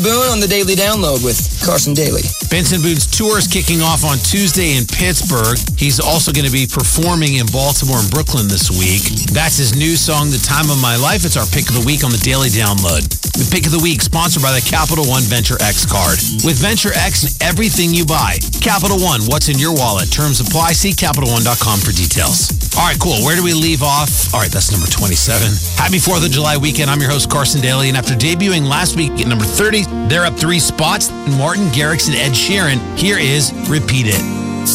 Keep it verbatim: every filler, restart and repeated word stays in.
Boone on the Daily Download with Carson Daly. Benson Boone's tour is kicking off on Tuesday in Pittsburgh. He's also going to be performing in Baltimore and Brooklyn this week. That's his new song, The Time of My Life. It's our pick of the week on the Daily Download. The pick of the week sponsored by the Capital One Venture X card. With Venture X and everything you buy. Capital One, what's in your wallet? Terms apply. See Capital One dot com for details. All right, cool. Where do we leave off? All right, that's number twenty-seven. Happy fourth of July weekend. I'm your host, Carson Daly. And after debuting last week at number thirty, they're up three spots. Martin Garrix and Ed Sheeran. Here is Repeat It.